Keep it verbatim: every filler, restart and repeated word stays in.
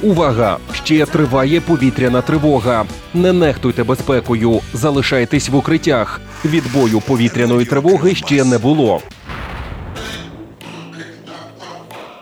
Увага! Ще триває повітряна тривога. Не нехтуйте безпекою, залишайтесь в укриттях. Відбою повітряної тривоги ще не було.